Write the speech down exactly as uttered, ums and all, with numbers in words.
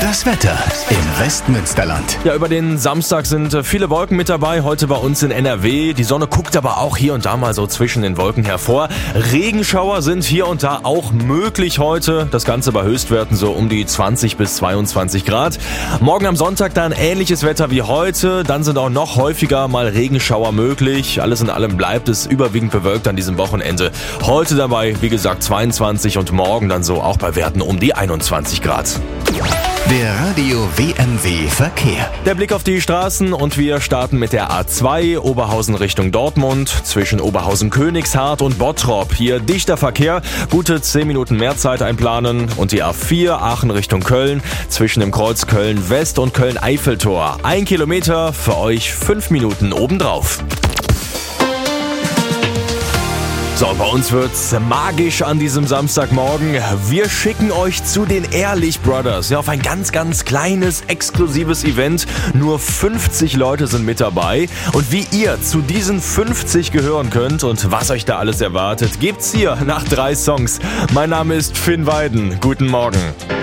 Das Wetter im Westmünsterland. Ja, über den Samstag sind viele Wolken mit dabei. Heute bei uns in N R W. Die Sonne guckt aber auch hier und da mal so zwischen den Wolken hervor. Regenschauer sind hier und da auch möglich heute. Das Ganze bei Höchstwerten so um die zwanzig bis zweiundzwanzig Grad. Morgen am Sonntag dann ähnliches Wetter wie heute. Dann sind auch noch häufiger mal Regenschauer möglich. Alles in allem bleibt es überwiegend bewölkt an diesem Wochenende. Heute dabei, wie gesagt, zweiundzwanzig und morgen dann so auch bei Werten um die einundzwanzig Grad. Der Radio W M W Verkehr. Der Blick auf die Straßen und wir starten mit der A zwei, Oberhausen Richtung Dortmund, zwischen Oberhausen-Königshardt und Bottrop. Hier dichter Verkehr, gute zehn Minuten mehr Zeit einplanen. Und die A vier, Aachen Richtung Köln, zwischen dem Kreuz Köln-West und Köln-Eiffeltor. Ein Kilometer, für euch fünf Minuten obendrauf. So, bei uns wird's magisch an diesem Samstagmorgen. Wir schicken euch zu den Ehrlich Brothers, ja, auf ein ganz, ganz kleines, exklusives Event. Nur fünfzig Leute sind mit dabei. Und wie ihr zu diesen fünfzig gehören könnt und was euch da alles erwartet, gibt's hier nach drei Songs. Mein Name ist Finn Weiden. Guten Morgen.